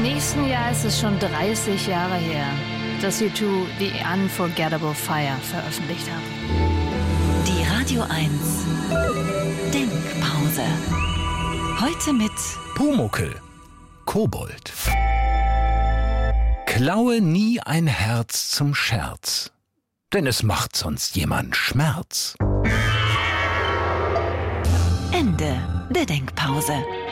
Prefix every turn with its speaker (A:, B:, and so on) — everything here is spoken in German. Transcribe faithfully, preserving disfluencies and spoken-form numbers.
A: nächsten Jahr ist es schon dreißig Jahre her, dass U zwei The Unforgettable Fire veröffentlicht haben.
B: Die Radio eins Denkpause. Heute mit
C: Pumuckl, Kobold. Klaue nie ein Herz zum Scherz, denn es macht sonst jemand Schmerz.
B: Ende der Denkpause.